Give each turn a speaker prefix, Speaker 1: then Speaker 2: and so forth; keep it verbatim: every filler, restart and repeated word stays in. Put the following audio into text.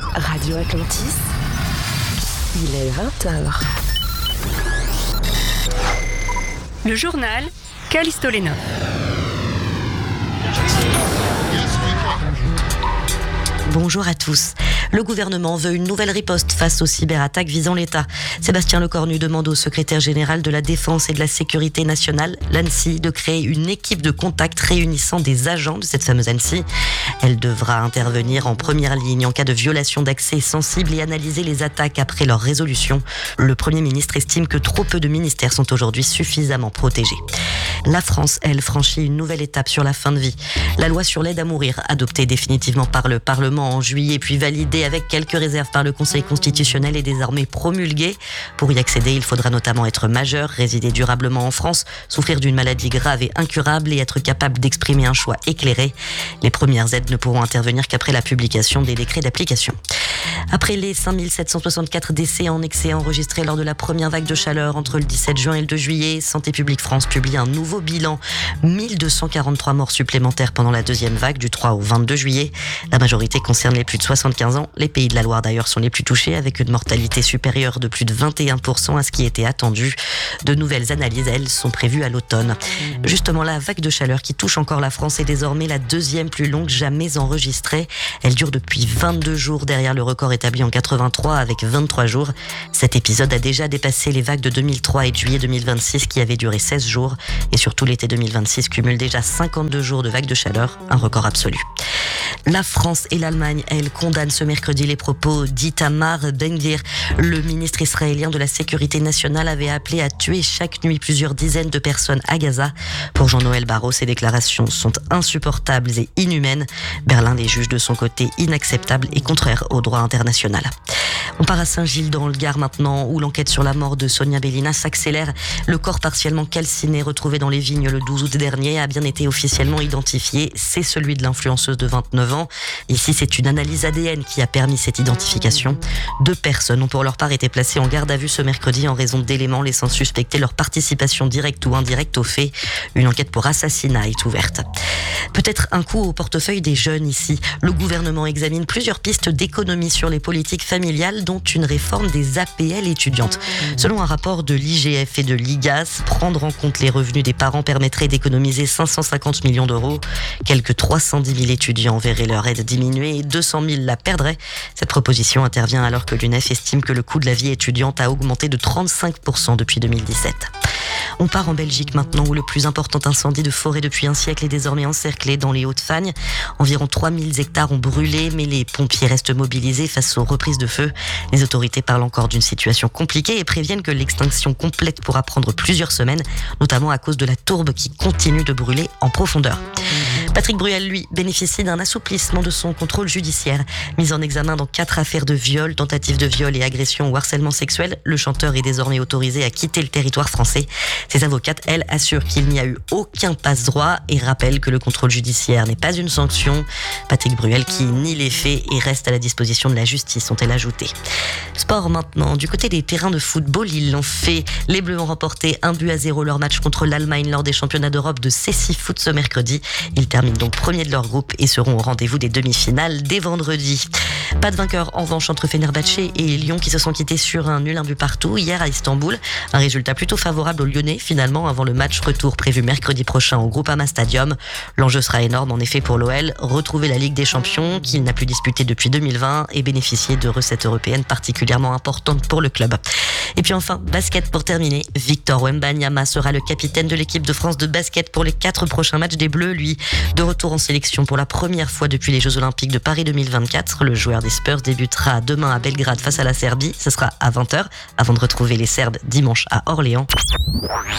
Speaker 1: Radio Atlantis, il est vingt heures.
Speaker 2: Le journal Callisto Lenov.
Speaker 3: Bonjour à tous. Le gouvernement veut une nouvelle riposte face aux cyberattaques visant l'État. Sébastien Lecornu demande au secrétaire général de la Défense et de la Sécurité nationale, l'ANSSI, de créer une équipe de contact réunissant des agents de cette fameuse ANSSI. Elle devra intervenir en première ligne en cas de violation d'accès sensible et analyser les attaques après leur résolution. Le Premier ministre estime que trop peu de ministères sont aujourd'hui suffisamment protégés. La France, elle, franchit une nouvelle étape sur la fin de vie. La loi sur l'aide à mourir, adoptée définitivement par le Parlement en juillet puis validée avec quelques réserves par le Conseil constitutionnel, est désormais promulguée. Pour y accéder, il faudra notamment être majeur, résider durablement en France, souffrir d'une maladie grave et incurable et être capable d'exprimer un choix éclairé. Les premières aides ne pourront intervenir qu'après la publication des décrets d'application. Après les cinq mille sept cent soixante-quatre décès en excès enregistrés lors de la première vague de chaleur entre le dix-sept juin et le deux juillet, Santé publique France publie un nouveau bilan. mille deux cent quarante-trois morts supplémentaires pendant la deuxième vague du trois au vingt-deux juillet. La majorité concerne les plus de soixante-quinze ans. Les Pays de la Loire d'ailleurs sont les plus touchés, avec une mortalité supérieure de plus de vingt et un pour cent à ce qui était attendu. De nouvelles analyses, elles, sont prévues à l'automne. Justement, la vague de chaleur qui touche encore la France est désormais la deuxième plus longue jamais enregistrée. Elle dure depuis vingt-deux jours derrière le record établi en quatre-vingt-trois avec vingt-trois jours. Cet épisode a déjà dépassé les vagues de deux mille trois et de juillet deux mille vingt-six qui avaient duré seize jours. Et surtout, l'été deux mille vingt-six cumule déjà cinquante-deux jours de vague de chaleur, un record absolu. La France et l'Allemagne, elles, condamnent ce mercredi les propos d'Itamar Ben-Gvir. Le ministre israélien de la Sécurité nationale avait appelé à tuer chaque nuit plusieurs dizaines de personnes à Gaza. Pour Jean-Noël Barrot, ces déclarations sont insupportables et inhumaines. Berlin les juge de son côté inacceptables et contraires au droit international. On part à Saint-Gilles dans le Gard maintenant, où l'enquête sur la mort de Sonia Bellina s'accélère. Le corps partiellement calciné retrouvé dans les vignes le douze août dernier a bien été officiellement identifié. C'est celui de l'influenceuse de vingt-neuf ans. Ici, c'est une analyse A D N qui a permis cette identification. Deux personnes ont pour leur part été placées en garde à vue ce mercredi en raison d'éléments laissant suspecter leur participation directe ou indirecte au fait. Une enquête pour assassinat est ouverte. Peut-être un coup au portefeuille des jeunes ici. Le gouvernement examine plusieurs pistes d'économie sur les politiques familiales, dont une réforme des A P L étudiantes. Selon un rapport de l'I G F et de l'I G A S, prendre en compte les revenus des parents permettrait d'économiser cinq cent cinquante millions d'euros. Quelques trois cent dix mille étudiants verraient leur aide diminuer et deux cent mille la perdraient. Cette proposition intervient alors que l'U N E F estime que le coût de la vie étudiante a augmenté de trente-cinq pour cent depuis deux mille dix-sept. On part en Belgique maintenant, où le plus important incendie de forêt depuis un siècle est désormais encerclé dans les Hauts-de-Fagne. Environ trois mille hectares ont brûlé, mais les pompiers restent mobilisés face aux reprises de feu. Les autorités parlent encore d'une situation compliquée et préviennent que l'extinction complète pourra prendre plusieurs semaines, notamment à cause de la tourbe qui continue de brûler en profondeur. Patrick Bruel, lui, bénéficie d'un assouplissement de son contrôle judiciaire. Mis en examen dans quatre affaires de viol, tentative de viol et agression ou harcèlement sexuel, le chanteur est désormais autorisé à quitter le territoire français. Ses avocates, elles, assurent qu'il n'y a eu aucun passe-droit et rappellent que le contrôle judiciaire n'est pas une sanction. Patrick Bruel qui nie les faits et reste à la disposition de la justice, ont-elles ajouté. Sport maintenant. Du côté des terrains de football, ils l'ont fait. Les Bleus ont remporté un but à zéro leur match contre l'Allemagne lors des championnats d'Europe de Cécifoot ce mercredi. Ils terminent donc premiers de leur groupe et seront au rendez-vous des demi-finales dès vendredi. Pas de vainqueur en revanche entre Fenerbahçe et Lyon qui se sont quittés sur un nul un but partout hier à Istanbul. Un résultat plutôt favorable aux Lyonnais finalement avant le match retour prévu mercredi prochain au Groupama Stadium. L'enjeu sera énorme en effet pour l'O L, retrouver la Ligue des Champions qu'il n'a plus disputée depuis deux mille vingt et bénéficier de recettes européennes particulièrement importantes pour le club. Et puis enfin, basket pour terminer. Victor Wembanyama sera le capitaine de l'équipe de France de basket pour les quatre prochains matchs des Bleus, lui. De retour en sélection pour la première fois depuis les Jeux Olympiques de Paris deux mille vingt-quatre, le joueur des Spurs débutera demain à Belgrade face à la Serbie. Ce sera à vingt heures avant de retrouver les Serbes dimanche à Orléans.